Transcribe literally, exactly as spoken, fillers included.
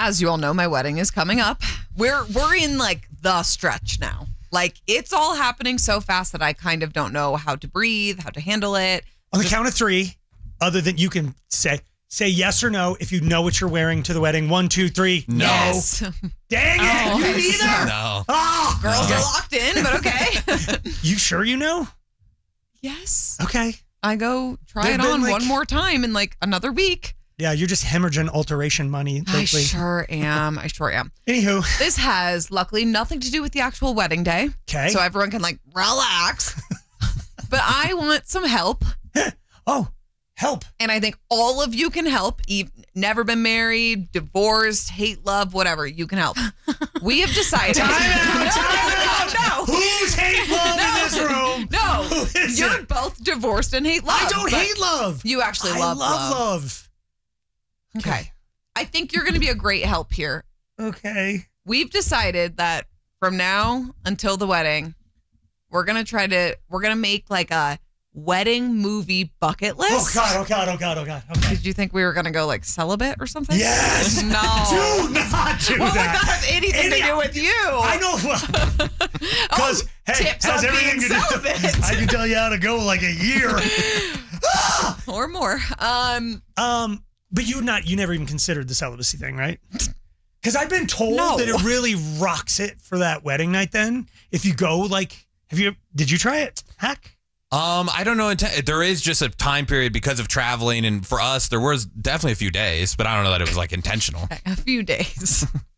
as you all know, my wedding is coming up. We're we're in like the stretch now. Like it's all happening so fast that I kind of don't know how to breathe, how to handle it. On the count of three, other than you can say say yes or no if you know what you're wearing to the wedding. One, two, three. No. Yes. Dang it! Oh, You neither. No. Oh, Girls okay. are locked in, but okay. You sure you know? Yes. Okay. I go try They've it been, on like- one more time in like another week. Yeah, you're just hemorrhaging alteration money lately. I sure am. I sure am. Anywho. This has luckily nothing to do with the actual wedding day. Okay. So everyone can like relax. But I want some help. Oh, help. And I think all of you can help. You've never been married, divorced, hate love, whatever. You can help. We have decided. Time out, no, time no, out. no, no. Who's hate love No. in this room? No. Who is You're it? both divorced and hate love. I don't but hate love. You actually I love love love. love. Okay. I think you're going to be a great help here. Okay. We've decided that from now until the wedding, we're going to try to, we're going to make like a wedding movie bucket Oh list. God, oh God, oh God, oh God. Okay. Did you think we were going to go like celibate or something? Yes. No. Do not do What would that. that have anything Any- to do with you? I know. Well, because Oh, hey, tips has on everything being to do. celibate. I can tell you how to go like a year. Or more. Um, um, but you not you never even considered the celibacy thing, right? Because I've been told No. that it really rocks it for that wedding night. Then, if you go, like, have you? Did you try it? Heck. Um, I don't know. There is just a time period because of traveling, and for us, there was definitely a few days, but I don't know that it was like intentional. a few days.